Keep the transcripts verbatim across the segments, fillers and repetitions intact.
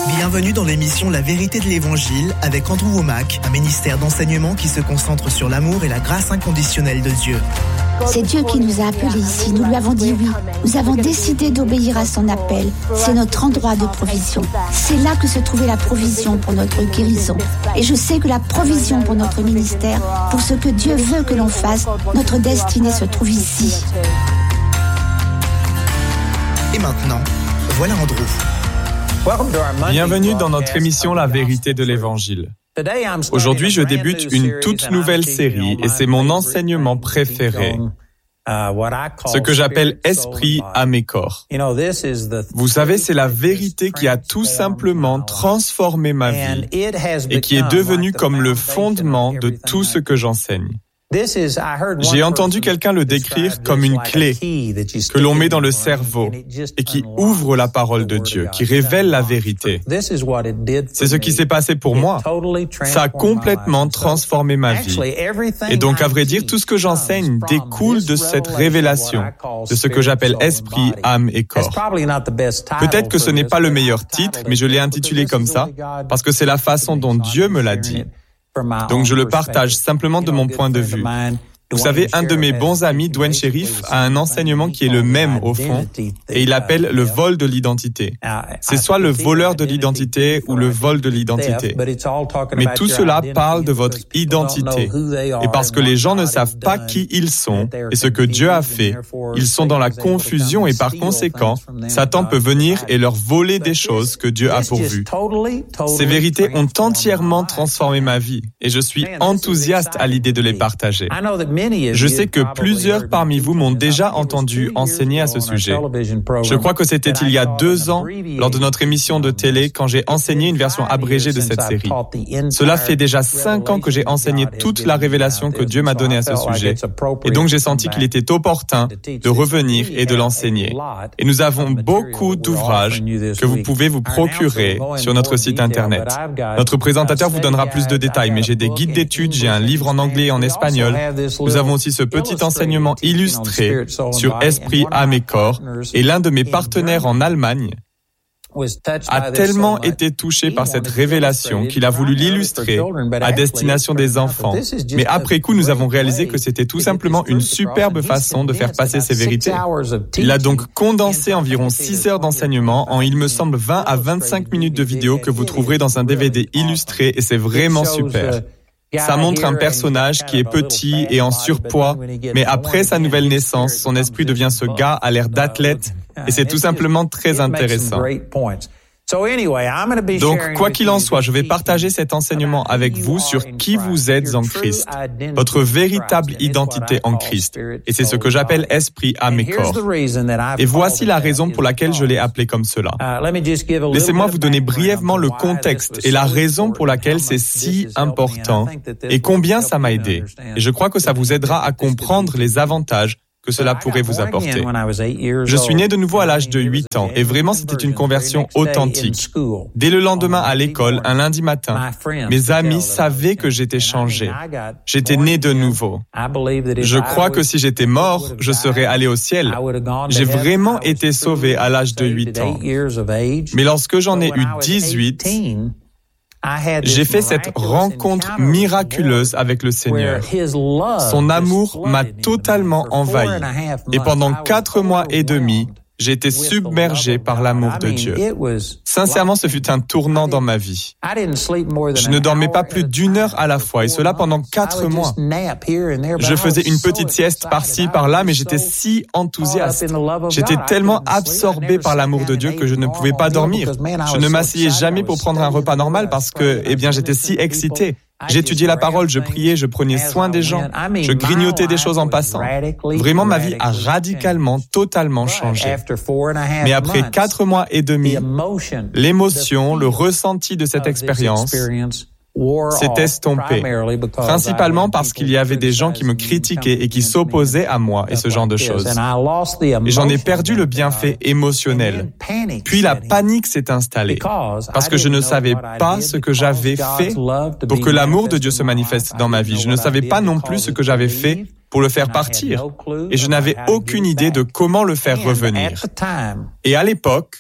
Bienvenue dans l'émission La Vérité de l'Évangile avec Andrew Wommack, un ministère d'enseignement qui se concentre sur l'amour et la grâce inconditionnelle de Dieu. C'est Dieu qui nous a appelés ici, nous lui avons dit oui. Nous avons décidé d'obéir à son appel. C'est notre endroit de provision. C'est là que se trouvait la provision pour notre guérison. Et je sais que la provision pour notre ministère, pour ce que Dieu veut que l'on fasse, notre destinée se trouve ici. Et maintenant, voilà Andrew. Bienvenue dans notre émission La Vérité de l'Évangile. Aujourd'hui, je débute une toute nouvelle série et c'est mon enseignement préféré, ce que j'appelle Esprit, âme et corps. Vous savez, c'est la vérité qui a tout simplement transformé ma vie et qui est devenue comme le fondement de tout ce que j'enseigne. J'ai entendu quelqu'un le décrire comme une clé que l'on met dans le cerveau et qui ouvre la parole de Dieu, qui révèle la vérité. C'est ce qui s'est passé pour moi. Ça a complètement transformé ma vie. Et donc, à vrai dire, tout ce que j'enseigne découle de cette révélation, de ce que j'appelle esprit, âme et corps. Peut-être que ce n'est pas le meilleur titre, mais je l'ai intitulé comme ça, parce que c'est la façon dont Dieu me l'a dit. Donc je le partage simplement de mon point de vue. Vous savez, un de mes bons amis, Dwayne Sheriff, a un enseignement qui est le même au fond, et il appelle le vol de l'identité. C'est soit le voleur de l'identité ou le vol de l'identité. Mais tout cela parle de votre identité. Et parce que les gens ne savent pas qui ils sont et ce que Dieu a fait, ils sont dans la confusion et par conséquent, Satan peut venir et leur voler des choses que Dieu a pourvues. Ces vérités ont entièrement transformé ma vie et je suis enthousiaste à l'idée de les partager. Je sais que plusieurs parmi vous m'ont déjà entendu enseigner à ce sujet. Je crois que c'était il y a deux ans, lors de notre émission de télé, quand j'ai enseigné une version abrégée de cette série. Cela fait déjà cinq ans que j'ai enseigné toute la révélation que Dieu m'a donnée à ce sujet. Et donc j'ai senti qu'il était opportun de revenir et de l'enseigner. Et nous avons beaucoup d'ouvrages que vous pouvez vous procurer sur notre site Internet. Notre présentateur vous donnera plus de détails, mais j'ai des guides d'études, j'ai un livre en anglais et en espagnol. Nous avons aussi ce petit enseignement illustré sur esprit, âme et corps. Et l'un de mes partenaires en Allemagne a tellement été touché par cette révélation qu'il a voulu l'illustrer à destination des enfants. Mais après coup, nous avons réalisé que c'était tout simplement une superbe façon de faire passer ces vérités. Il a donc condensé environ six heures d'enseignement en, il me semble, vingt à vingt-cinq minutes de vidéo que vous trouverez dans un D V D illustré et c'est vraiment super. Ça montre un personnage qui est petit et en surpoids, mais après sa nouvelle naissance, son esprit devient ce gars à l'air d'athlète et c'est tout simplement très intéressant. Donc, quoi qu'il en soit, je vais partager cet enseignement avec vous sur qui vous êtes en Christ, votre véritable identité en Christ. Et c'est ce que j'appelle esprit, âme et corps. Et voici la raison pour laquelle je l'ai appelé comme cela. Laissez-moi vous donner brièvement le contexte et la raison pour laquelle c'est si important et combien ça m'a aidé. Et je crois que ça vous aidera à comprendre les avantages que cela pourrait vous apporter. Je suis né de nouveau à l'âge de huit ans et vraiment c'était une conversion authentique. Dès le lendemain à l'école, un lundi matin, mes amis savaient que j'étais changé. J'étais né de nouveau. Je crois que si j'étais mort, je serais allé au ciel. J'ai vraiment été sauvé à l'âge de huit ans. Mais lorsque j'en ai eu dix-huit, j'ai fait cette rencontre miraculeuse avec le Seigneur. Son amour m'a totalement envahi. Et pendant quatre mois et demi, j'ai été submergé par l'amour de Dieu. Sincèrement, ce fut un tournant dans ma vie. Je ne dormais pas plus d'une heure à la fois, et cela pendant quatre mois. Je faisais une petite sieste par-ci, par-là, mais j'étais si enthousiaste. J'étais tellement absorbé par l'amour de Dieu que je ne pouvais pas dormir. Je ne m'asseyais jamais pour prendre un repas normal parce que, eh bien, j'étais si excité. J'étudiais la parole, je priais, je prenais soin des gens, je grignotais des choses en passant. Vraiment, ma vie a radicalement, totalement changé. Mais après quatre mois et demi, l'émotion, le ressenti de cette expérience s'est estompé, principalement parce qu'il y avait des gens qui me critiquaient et qui s'opposaient à moi et ce genre de choses. Et j'en ai perdu le bienfait émotionnel. Puis la panique s'est installée, parce que je ne savais pas ce que j'avais fait pour que l'amour de Dieu se manifeste dans ma vie. Je ne savais pas non plus ce que j'avais fait pour le faire partir. Et je n'avais aucune idée de comment le faire revenir. Et à l'époque,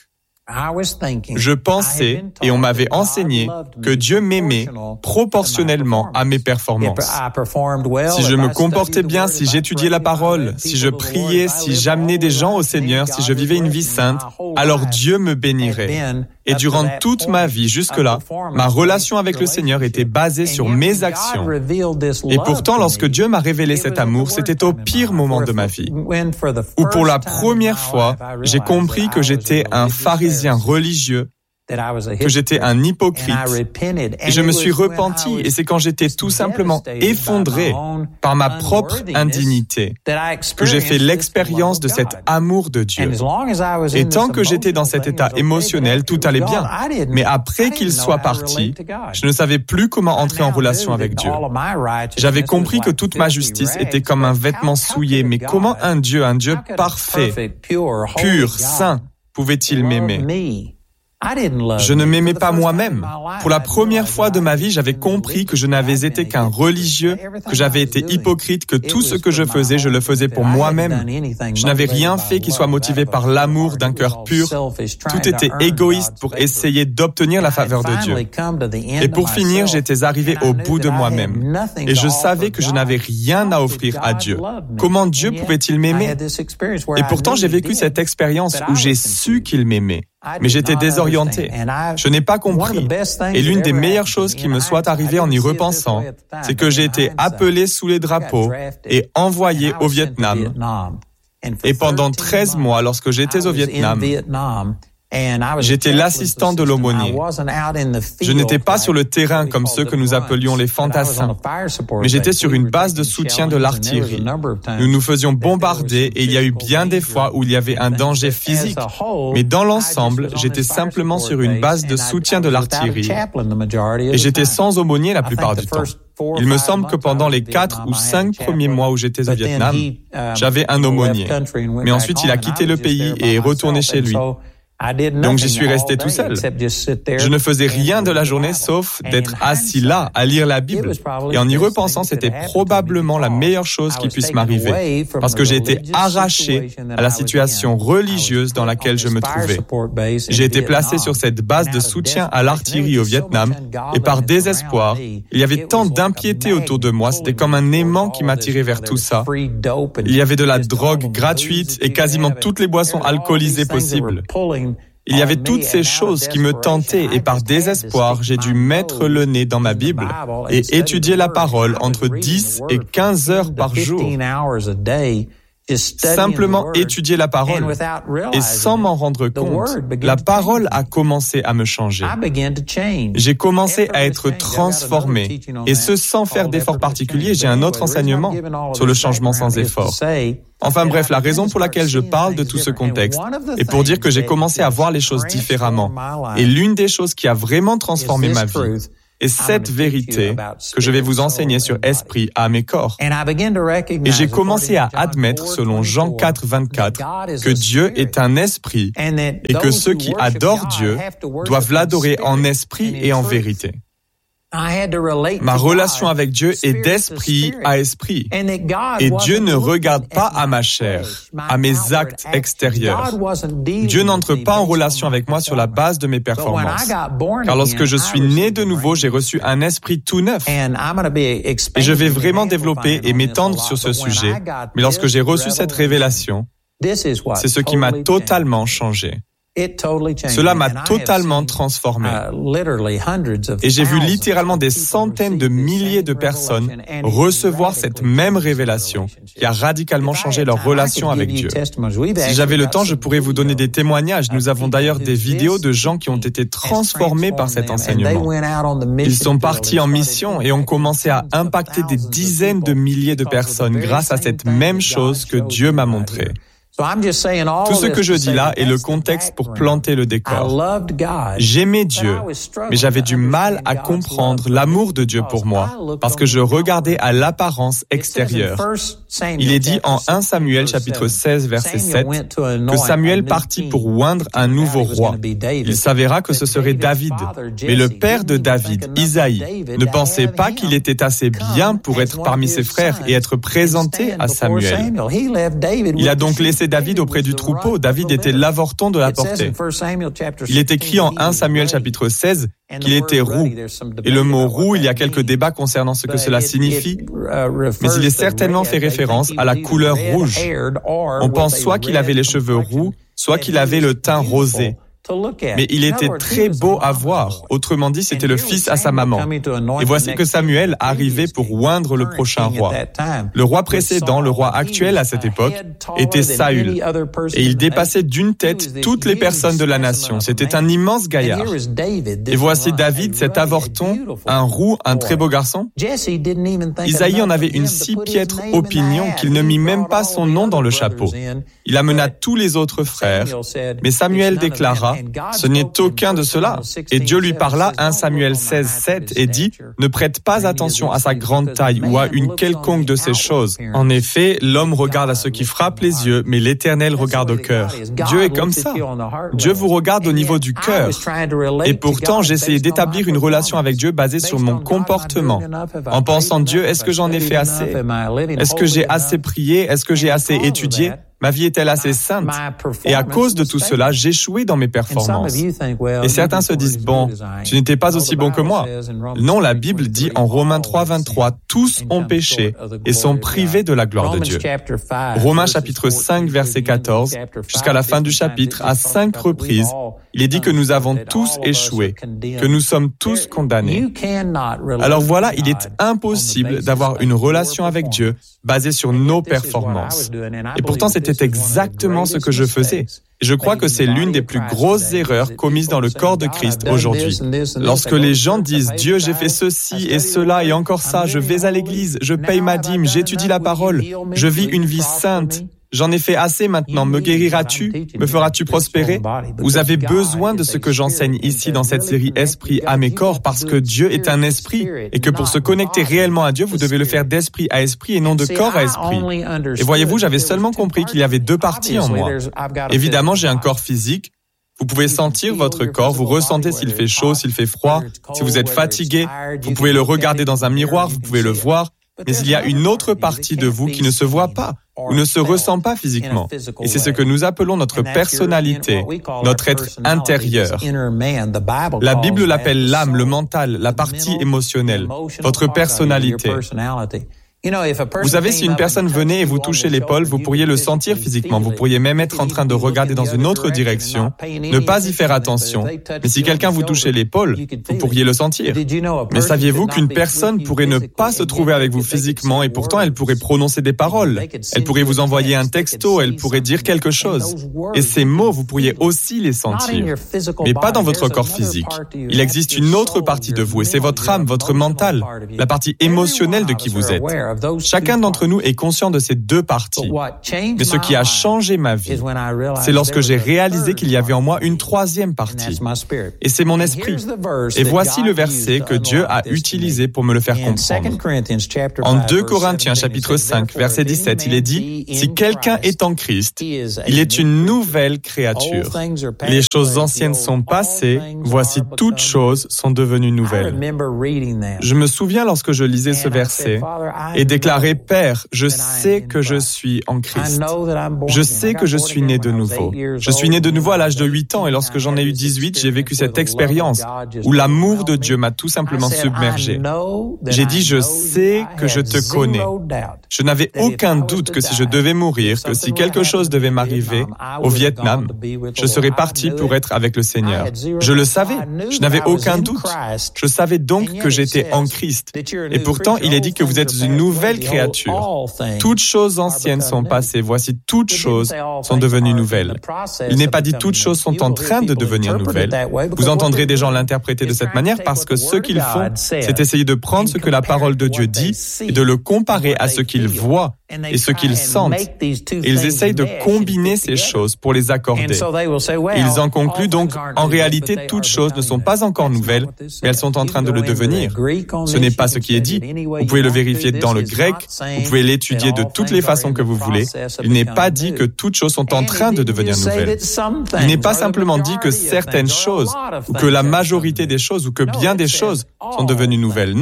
Je pensais, et on m'avait enseigné, que Dieu m'aimait proportionnellement à mes performances. Si je me comportais bien, si j'étudiais la parole, si je priais, si j'amenais des gens au Seigneur, si je vivais une vie sainte, alors Dieu me bénirait. Et durant toute ma vie, jusque-là, ma relation avec le Seigneur était basée sur mes actions. Et pourtant, lorsque Dieu m'a révélé cet amour, c'était au pire moment de ma vie, où pour la première fois, j'ai compris que j'étais un pharisien religieux, que j'étais un hypocrite, et je me suis repenti, et c'est quand j'étais tout simplement effondré par ma propre indignité que j'ai fait l'expérience de cet amour de Dieu. Et tant que j'étais dans cet état émotionnel, tout allait bien. Mais après qu'il soit parti, je ne savais plus comment entrer en relation avec Dieu. J'avais compris que toute ma justice était comme un vêtement souillé, mais comment un Dieu, un Dieu parfait, pur, saint, pouvait-il m'aimer? Je ne m'aimais pas moi-même. Pour la première fois de ma vie, j'avais compris que je n'avais été qu'un religieux, que j'avais été hypocrite, que tout ce que je faisais, je le faisais pour moi-même. Je n'avais rien fait qui soit motivé par l'amour d'un cœur pur. Tout était égoïste pour essayer d'obtenir la faveur de Dieu. Et pour finir, j'étais arrivé au bout de moi-même. Et je savais que je n'avais rien à offrir à Dieu. Comment Dieu pouvait-il m'aimer? Et pourtant, j'ai vécu cette expérience où j'ai su qu'il m'aimait. Mais j'étais désorienté. Je n'ai pas compris. Et l'une des meilleures choses qui me soit arrivée en y repensant, c'est que j'ai été appelé sous les drapeaux et envoyé au Vietnam. Et pendant treize mois, lorsque j'étais au Vietnam, j'étais l'assistant de l'aumônier. Je n'étais pas sur le terrain comme ceux que nous appelions les fantassins, mais j'étais sur une base de soutien de l'artillerie. Nous nous faisions bombarder et il y a eu bien des fois où il y avait un danger physique. Mais dans l'ensemble, j'étais simplement sur une base de soutien de l'artillerie et j'étais sans aumônier la plupart du temps. Il me semble que pendant les quatre ou cinq premiers mois où j'étais au Vietnam, j'avais un aumônier. Mais ensuite, il a quitté le pays et est retourné chez lui. Donc j'y suis resté tout seul. Je ne faisais rien de la journée sauf d'être assis là, à lire la Bible. Et en y repensant, c'était probablement la meilleure chose qui puisse m'arriver, parce que j'ai été arraché à la situation religieuse dans laquelle je me trouvais. J'ai été placé sur cette base de soutien à l'artillerie au Vietnam, et par désespoir, il y avait tant d'impiété autour de moi, c'était comme un aimant qui m'attirait vers tout ça. Il y avait de la drogue gratuite et quasiment toutes les boissons alcoolisées possibles. Il y avait toutes ces choses qui me tentaient et par désespoir, j'ai dû mettre le nez dans ma Bible et étudier la parole entre dix et quinze heures par jour. Simplement étudier la parole et sans m'en rendre compte, la parole a commencé à me changer. J'ai commencé à être transformé et ce sans faire d'effort particulier. J'ai un autre enseignement sur le changement sans effort. Enfin bref, la raison pour laquelle je parle de tout ce contexte est pour dire que j'ai commencé à voir les choses différemment. Et l'une des choses qui a vraiment transformé ma vie est cette vérité que je vais vous enseigner sur Esprit, âme et corps. Et j'ai commencé à admettre, selon Jean quatre, vingt-quatre, que Dieu est un esprit et que ceux qui adorent Dieu doivent l'adorer en esprit et en vérité. Ma relation avec Dieu est d'esprit à esprit. Et Dieu ne regarde pas à ma chair, à mes actes extérieurs. Dieu n'entre pas en relation avec moi sur la base de mes performances. Car lorsque je suis né de nouveau, j'ai reçu un esprit tout neuf. Et je vais vraiment développer et m'étendre sur ce sujet. Mais lorsque j'ai reçu cette révélation, c'est ce qui m'a totalement changé. Cela m'a totalement transformé. Et j'ai vu littéralement des centaines de milliers de personnes recevoir cette même révélation qui a radicalement changé leur relation avec Dieu. Si j'avais le temps, je pourrais vous donner des témoignages. Nous avons d'ailleurs des vidéos de gens qui ont été transformés par cet enseignement. Ils sont partis en mission et ont commencé à impacter des dizaines de milliers de personnes grâce à cette même chose que Dieu m'a montrée. Tout ce que je dis là est le contexte pour planter le décor. J'aimais Dieu, mais j'avais du mal à comprendre l'amour de Dieu pour moi, parce que je regardais à l'apparence extérieure. Il est dit en premier Samuel chapitre seize verset sept que Samuel partit pour oindre un nouveau roi. Il s'avéra que ce serait David. Mais le père de David, Isaïe, ne pensait pas qu'il était assez bien pour être parmi ses frères et être présenté à Samuel. Il a donc laissé laissé David auprès du troupeau. David était l'avorton de la portée. Il est écrit en premier Samuel chapitre seize qu'il était roux. Et le mot roux, il y a quelques débats concernant ce que cela signifie, mais il est certainement fait référence à la couleur rouge. On pense soit qu'il avait les cheveux roux, soit qu'il avait le teint rosé. Mais il était très beau à voir. Autrement dit, c'était le fils à sa maman. Et voici que Samuel arrivait pour oindre le prochain roi. Le roi précédent, le roi actuel à cette époque, était Saül. Et il dépassait d'une tête toutes les personnes de la nation. C'était un immense gaillard. Et voici David, cet avorton, un roux, un très beau garçon. Isaïe en avait une si piètre opinion qu'il ne mit même pas son nom dans le chapeau. Il amena tous les autres frères. Mais Samuel déclara: ce n'est aucun de cela. Et Dieu lui parla, premier Samuel seize, sept, et dit: ne prête pas attention à sa grande taille ou à une quelconque de ces choses. En effet, l'homme regarde à ce qui frappe les yeux, mais l'Éternel regarde au cœur. Dieu est comme ça. Dieu vous regarde au niveau du cœur. Et pourtant, j'essayais d'établir une relation avec Dieu basée sur mon comportement. En pensant: Dieu, est-ce que j'en ai fait assez? Est-ce que j'ai assez prié? Est-ce que j'ai assez étudié? Ma vie est-elle assez sainte? Et à cause de tout cela, j'échouais dans mes performances. Et certains se disent: bon, tu n'étais pas aussi bon que moi. Non, la Bible dit en Romains trois, vingt-trois, tous ont péché et sont privés de la gloire de Dieu. Romains chapitre cinq, verset quatorze, jusqu'à la fin du chapitre, à cinq reprises, il est dit que nous avons tous échoué, que nous sommes tous condamnés. Alors voilà, il est impossible d'avoir une relation avec Dieu basée sur nos performances. Et pourtant, c'était exactement ce que je faisais. Et je crois que c'est l'une des plus grosses erreurs commises dans le corps de Christ aujourd'hui. Lorsque les gens disent: Dieu, j'ai fait ceci et cela et encore ça, je vais à l'église, je paye ma dîme, j'étudie la parole, je vis une vie sainte. J'en ai fait assez maintenant, me guériras-tu? Me feras-tu prospérer? Vous avez besoin de ce que j'enseigne ici dans cette série Esprit, âme et corps, parce que Dieu est un esprit et que pour se connecter réellement à Dieu, vous devez le faire d'esprit à esprit et non de corps à esprit. Et voyez-vous, j'avais seulement compris qu'il y avait deux parties en moi. Évidemment, j'ai un corps physique. Vous pouvez sentir votre corps, vous ressentez s'il fait chaud, s'il fait froid, si vous êtes fatigué, vous pouvez le regarder dans un miroir, vous pouvez le voir. Mais il y a une autre partie de vous qui ne se voit pas ou ne se ressent pas physiquement. Et c'est ce que nous appelons notre personnalité, notre être intérieur. La Bible l'appelle l'âme, le mental, la partie émotionnelle, votre personnalité. Vous savez, si une personne venait et vous touchait l'épaule, vous pourriez le sentir physiquement. Vous pourriez même être en train de regarder dans une autre direction, ne pas y faire attention. Mais si quelqu'un vous touchait l'épaule, vous pourriez le sentir. Mais saviez-vous qu'une personne pourrait ne pas se trouver avec vous physiquement et pourtant elle pourrait prononcer des paroles? Elle pourrait vous envoyer un texto, elle pourrait dire quelque chose. Et ces mots, vous pourriez aussi les sentir. Mais pas dans votre corps physique. Il existe une autre partie de vous et c'est votre âme, votre mental, la partie émotionnelle de qui vous êtes. Chacun d'entre nous est conscient de ces deux parties. Mais ce qui a changé ma vie, c'est lorsque j'ai réalisé qu'il y avait en moi une troisième partie. Et c'est mon esprit. Et voici le verset que Dieu a utilisé pour me le faire comprendre. En deux Corinthiens chapitre cinq, verset dix-sept, il est dit: si quelqu'un est en Christ, il est une nouvelle créature. Les choses anciennes sont passées, voici toutes choses sont devenues nouvelles. Je me souviens lorsque je lisais ce verset et déclarer: Père, je sais que je suis en Christ. Je sais que je suis né de nouveau. Je suis né de nouveau à l'âge de huit ans et lorsque j'en ai eu dix-huit, j'ai vécu cette expérience où l'amour de Dieu m'a tout simplement submergé. J'ai dit: je sais que je te connais. Je n'avais aucun doute que si je devais mourir, que si quelque chose devait m'arriver au Vietnam, je serais parti pour être avec le Seigneur. Je le savais. Je n'avais aucun doute. Je savais donc que j'étais en Christ. Et pourtant, il est dit que vous êtes une nouvelle créature. Toutes choses anciennes sont passées. Voici toutes choses sont devenues nouvelles. Il n'est pas dit toutes choses sont en train de devenir nouvelles. Vous entendrez des gens l'interpréter de cette manière parce que ce qu'ils font, c'est essayer de prendre ce que la parole de Dieu dit et de le comparer à ce qu'ils voient et ce qu'ils sentent. Et ils essayent de combiner ces choses pour les accorder. Et ils en concluent donc, en réalité, toutes choses ne sont pas encore nouvelles, mais elles sont en train de le devenir. Ce n'est pas ce qui est dit. Vous pouvez le vérifier dans le grec, vous pouvez l'étudier de toutes les façons que vous voulez. Il n'est pas dit que toutes choses sont en train de devenir nouvelles. Il n'est pas simplement dit que certaines choses, ou que la majorité des choses, ou que bien des choses sont devenues nouvelles. Non.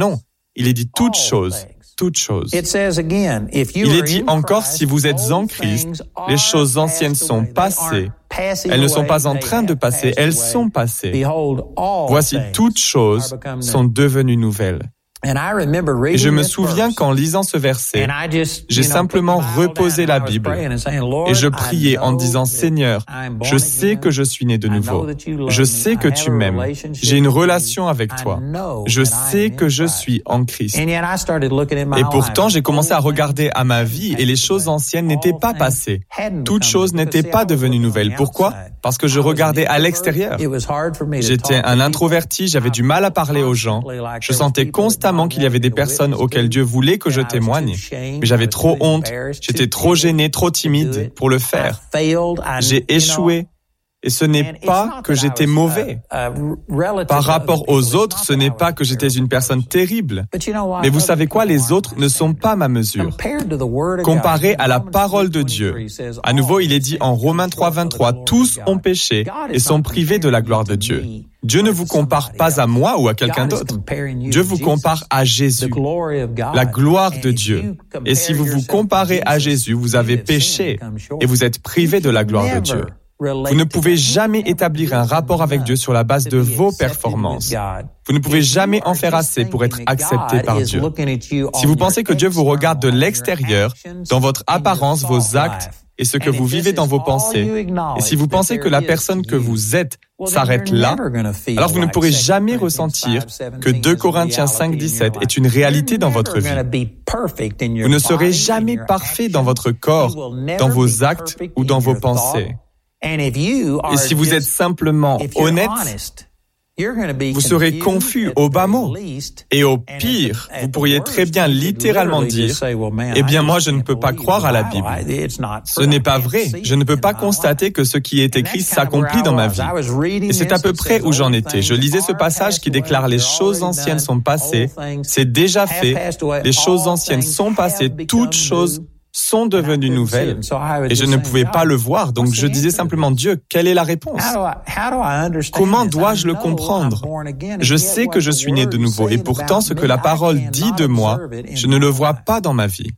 Il est dit toutes choses. Toutes choses. Il est dit encore, si vous êtes en Christ, les choses anciennes sont passées. Elles ne sont pas en train de passer, elles sont passées. Voici, toutes choses sont devenues nouvelles. Et je me souviens qu'en lisant ce verset, j'ai simplement reposé la Bible et je priais en disant, Seigneur, je sais que je suis né de nouveau. Je sais que tu m'aimes. J'ai une relation avec toi. Je sais que je suis en Christ. Et pourtant, j'ai commencé à regarder à ma vie et les choses anciennes n'étaient pas passées. Toutes choses n'étaient pas devenues nouvelles. Pourquoi? Parce que je regardais à l'extérieur. J'étais un introverti, j'avais du mal à parler aux gens. Je sentais constamment qu'il y avait des personnes auxquelles Dieu voulait que je témoigne. Mais j'avais trop honte, j'étais trop gêné, trop timide pour le faire. J'ai échoué. Et ce n'est pas que j'étais mauvais. Par rapport aux autres, ce n'est pas que j'étais une personne terrible. Mais vous savez quoi? Les autres ne sont pas ma mesure. Comparé à la parole de Dieu, à nouveau, il est dit en Romains trois vingt-trois, tous ont péché et sont privés de la gloire de Dieu. Dieu ne vous compare pas à moi ou à quelqu'un d'autre. Dieu vous compare à Jésus, la gloire de Dieu. Et si vous vous comparez à Jésus, vous avez péché et vous êtes privé de la gloire de Dieu. Vous ne pouvez jamais établir un rapport avec Dieu sur la base de vos performances. Vous ne pouvez jamais en faire assez pour être accepté par Dieu. Si vous pensez que Dieu vous regarde de l'extérieur, dans votre apparence, vos actes et ce que vous vivez dans vos pensées, et si vous pensez que la personne que vous êtes s'arrête là, alors vous ne pourrez jamais ressentir que deux Corinthiens cinq dix-sept est une réalité dans votre vie. Vous ne serez jamais parfait dans votre corps, dans vos actes ou dans vos pensées. Et si vous êtes simplement honnête, vous serez confus au bas mot. Et au pire, vous pourriez très bien littéralement dire, « Eh bien, moi, je ne peux pas croire à la Bible. Ce n'est pas vrai. Je ne peux pas constater que ce qui est écrit s'accomplit dans ma vie. » Et c'est à peu près où j'en étais. Je lisais ce passage qui déclare « Les choses anciennes sont passées. C'est déjà fait. Les choses anciennes sont passées. Toutes choses sont devenues nouvelles. » Et je ne pouvais pas le voir, donc je disais simplement, Dieu, quelle est la réponse? Comment dois-je le comprendre? Je sais que je suis né de nouveau, et pourtant ce que la parole dit de moi, je ne le vois pas dans ma vie.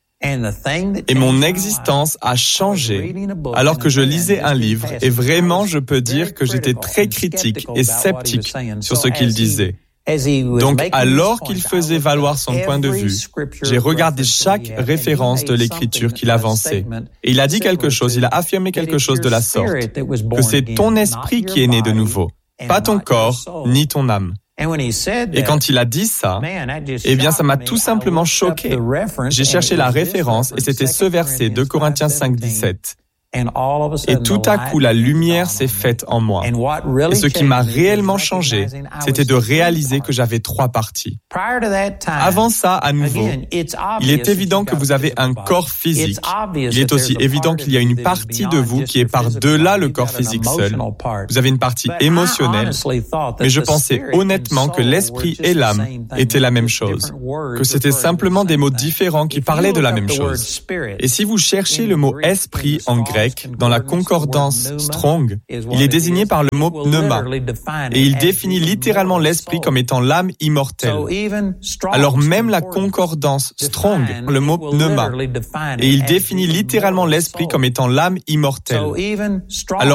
Et mon existence a changé alors que je lisais un livre, et vraiment je peux dire que j'étais très critique et sceptique sur ce qu'il disait. Donc, alors qu'il faisait valoir son point de vue, j'ai regardé chaque référence de l'Écriture qu'il avançait. Et il a dit quelque chose, il a affirmé quelque chose de la sorte, que c'est ton esprit qui est né de nouveau, pas ton corps, ni ton âme. Et quand il a dit ça, eh bien, ça m'a tout simplement choqué. J'ai cherché la référence et c'était ce verset, deux Corinthiens cinq dix-sept. Et tout à coup, la lumière s'est faite en moi. Et ce qui m'a réellement changé, c'était de réaliser que j'avais trois parties. Avant ça, à nouveau, il est évident que vous avez un corps physique. Il est aussi évident qu'il y a une partie de vous qui est par-delà le corps physique seul. Vous avez une partie émotionnelle. Mais je pensais honnêtement que l'esprit et l'âme étaient la même chose. Que c'était simplement des mots différents qui parlaient de la même chose. Et si vous cherchez le mot esprit en grec, dans la concordance Strong, il est désigné par le mot pneuma, et il définit littéralement l'esprit comme étant l'âme immortelle. Alors même la concordance Strong, le mot pneuma, et il définit littéralement l'esprit comme étant l'âme immortelle. Alors